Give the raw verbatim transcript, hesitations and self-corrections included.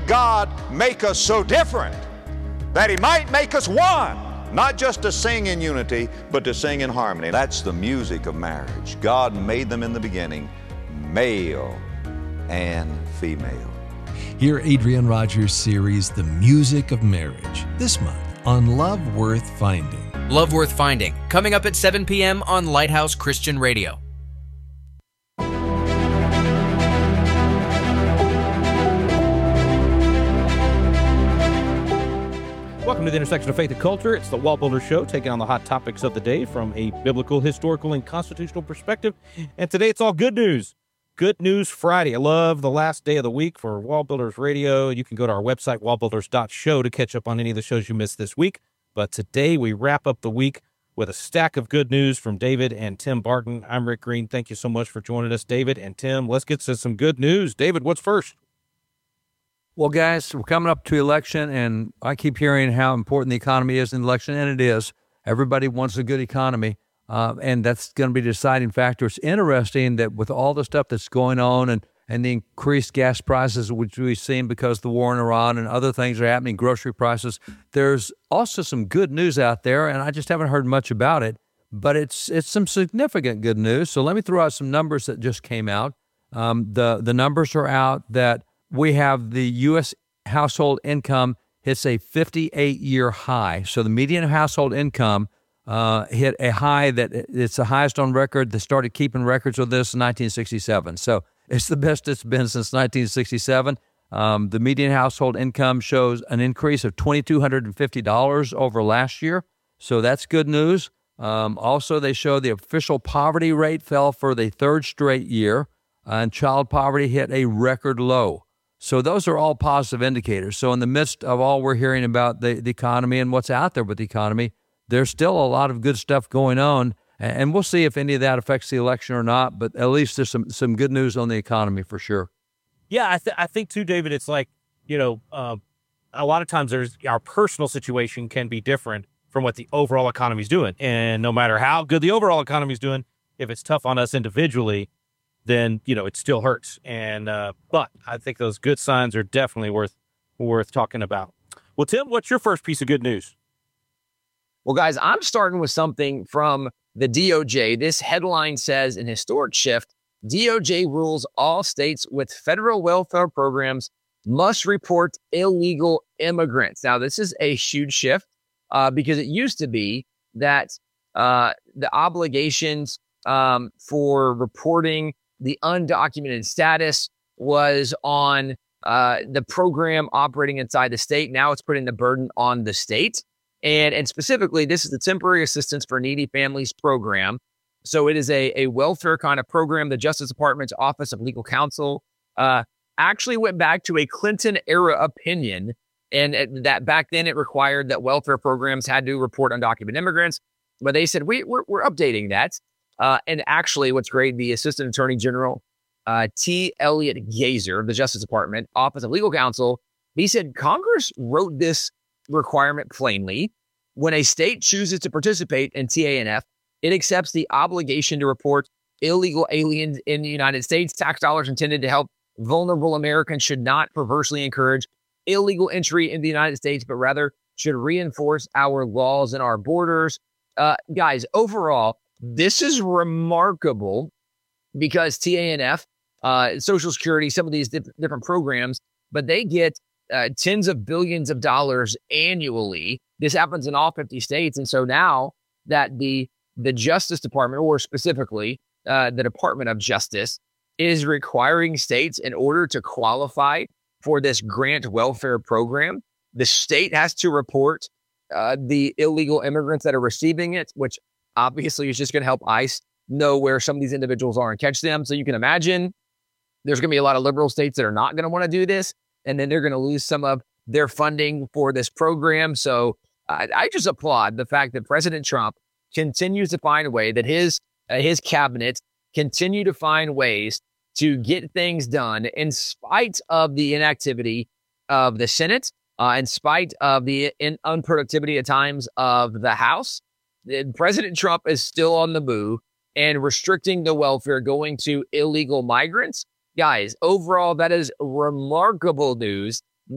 God make us so different that He might make us one, not just to sing in unity, but to sing in harmony. That's the music of marriage. God made them in the beginning, male and female. Hear Adrian Rogers' series, The Music of Marriage, this month on Love Worth Finding. Love Worth Finding, coming up at seven p.m. on Lighthouse Christian Radio. Welcome to the intersection of faith and culture. It's the Wall Builder Show, taking on the hot topics of the day from a biblical, historical, and constitutional perspective. And today it's all good news. Good News Friday. I love the last day of the week for Wall Builders Radio. You can go to our website, wall builders dot show, to catch up on any of the shows you missed this week. But today we wrap up the week with a stack of good news from David and Tim Barton. I'm Rick Green. Thank you so much for joining us, David and Tim. Let's get to some good news. David, what's first? Well, guys, we're coming up to election, and I keep hearing how important the economy is in the election, and it is. Everybody wants a good economy, uh, and that's going to be the deciding factor. It's interesting that with all the stuff that's going on and, and the increased gas prices, which we've seen because of the war in Iran and other things are happening, grocery prices, there's also some good news out there, and I just haven't heard much about it, but it's it's some significant good news. So let me throw out some numbers that just came out. Um, the, the numbers are out that we have the U S household income hits a fifty-eight-year high. So the median household income uh, hit a high that it's the highest on record. They started keeping records of this in nineteen sixty-seven. So it's the best it's been since nineteen sixty-seven. Um, the median household income shows an increase of two thousand two hundred fifty dollars over last year. So that's good news. Um, also, they show the official poverty rate fell for the third straight year, and child poverty hit a record low. So those are all positive indicators. So in the midst of all we're hearing about the, the economy and what's out there with the economy, there's still a lot of good stuff going on, and we'll see if any of that affects the election or not, but at least there's some, some good news on the economy for sure. Yeah, I, th- I think too, David, it's like, you know, uh, a lot of times there's our personal situation can be different from what the overall economy is doing. And no matter how good the overall economy is doing, if it's tough on us individually, then, you know, it still hurts. And, uh, but I think those good signs are definitely worth, worth talking about. Well, Tim, what's your first piece of good news? Well, guys, I'm starting with something from the D O J. This headline says, an historic shift, D O J rules all states with federal welfare programs must report illegal immigrants. Now, this is a huge shift uh, because it used to be that uh, the obligations um, for reporting the undocumented status was on uh, the program operating inside the state. Now it's putting the burden on the state. And, and specifically, this is the Temporary Assistance for Needy Families program. So it is a, a welfare kind of program. The Justice Department's Office of Legal Counsel uh, actually went back to a Clinton-era opinion, and it, that back then it required that welfare programs had to report undocumented immigrants. But they said, we, we're, we're updating that. Uh, and actually, what's great, the Assistant Attorney General, uh, T. Elliot Gazer of the Justice Department, Office of Legal Counsel, he said Congress wrote this requirement plainly. When a state chooses to participate in T A N F, it accepts the obligation to report illegal aliens in the United States. Tax dollars intended to help vulnerable Americans should not perversely encourage illegal entry in the United States, but rather should reinforce our laws and our borders. Uh, guys, overall, this is remarkable because T A N F, uh, Social Security, some of these diff- different programs, but they get uh, tens of billions of dollars annually. This happens in all fifty states. And so now that the, the Justice Department, or specifically uh, the Department of Justice, is requiring states in order to qualify for this grant welfare program, the state has to report uh, the illegal immigrants that are receiving it, which obviously is just going to help ICE know where some of these individuals are and catch them. So you can imagine there's going to be a lot of liberal states that are not going to want to do this, and then they're going to lose some of their funding for this program. So I, I just applaud the fact that President Trump continues to find a way, that his uh, his cabinet continue to find ways to get things done in spite of the inactivity of the Senate, uh, in spite of the in unproductivity at times of the House. President Trump is still on the move and restricting the welfare going to illegal migrants. Guys, overall, that is remarkable news.